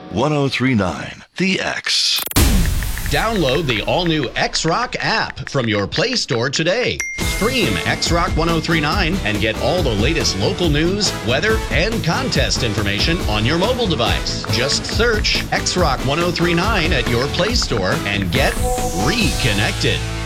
1039 The X. Download the all-new X-Rock app from your Play Store today. Stream X-Rock 1039 and get all the latest local news, weather, and contest information on your mobile device. Just search X-Rock 1039 at your Play Store and get reconnected.